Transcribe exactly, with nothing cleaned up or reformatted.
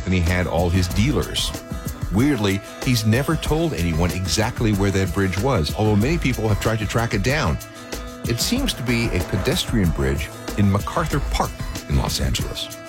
than he had all his dealers. Weirdly, he's never told anyone exactly where that bridge was, although many people have tried to track it down. It seems to be a pedestrian bridge in MacArthur Park in Los Angeles.